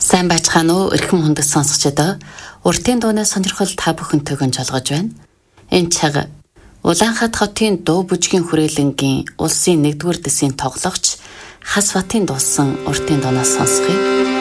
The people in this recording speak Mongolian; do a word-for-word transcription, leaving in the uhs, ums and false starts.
Сайн байцгаана уу эрхэм хүндэт сонсогчдоо. Уртын дууны сонирхол та бүхэнтэйгэн жолгож байна. Энэ цаг Улаанхаат хотын дуу бүжгийн хүрээлэнгийн улсын нэгдүгээр дэсийн тоглогч Хас Батын дуусан уртын дуунаас сонсгоё.